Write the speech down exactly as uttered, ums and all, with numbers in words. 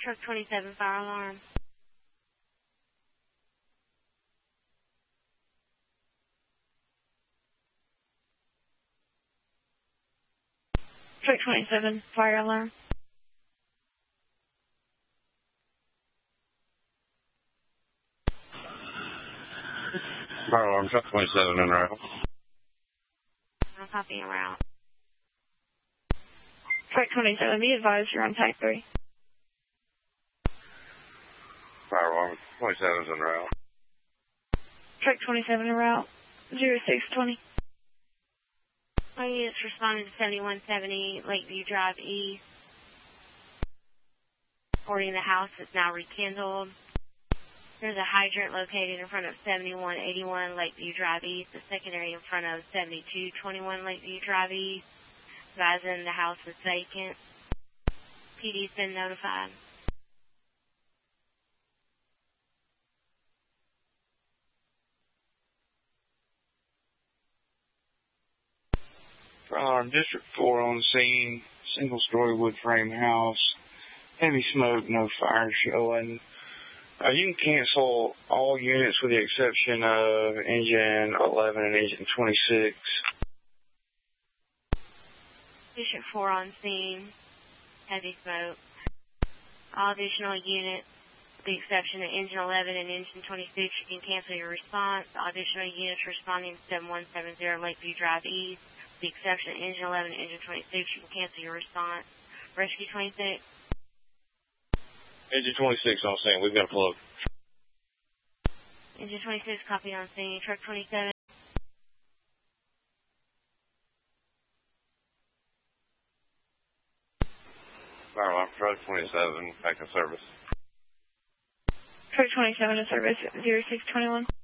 Truck twenty-seven, fire alarm. Truck twenty-seven, fire alarm. Fire alarm, truck twenty-seven en route. I'll copy en route. Truck twenty-seven, be advised you're on type three. Fire alarm, twenty-seven's en route. Truck twenty-seven en route, zero six twenty. All units responding to seventy-one seventy Lakeview Drive East. Reporting the house is now rekindled. There's a hydrant located in front of seventy-one eighty-one Lakeview Drive East, a secondary in front of seventy-two twenty-one Lakeview Drive East. Advising the house is vacant. P D's been notified. Fire alarm, District four on scene, single-story wood frame house, heavy smoke, no fire showing. Uh, you can cancel all units with the exception of engine eleven and engine twenty-six. District four on scene, heavy smoke. All additional units, with the exception of engine eleven and engine twenty-six, you can cancel your response. All additional units responding to seven one seven zero Lakeview Drive East, with the exception of engine eleven and engine twenty-six, you can cancel your response. Rescue twenty-six. Engine twenty-six on scene, we've got a plug. Engine twenty-six, copy on scene. Truck twenty-seven. Fire alarm, truck twenty-seven, back in service. Truck twenty-seven in service, zero six twenty-one.